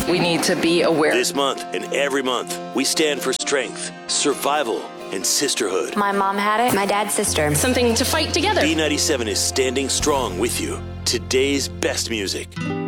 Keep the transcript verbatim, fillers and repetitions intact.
We need to be aware. This month and every month, we stand for strength, survival, and sisterhood. My mom had it, my dad's sister. Something to fight together. B ninety-seven is standing strong with you. Today's best music.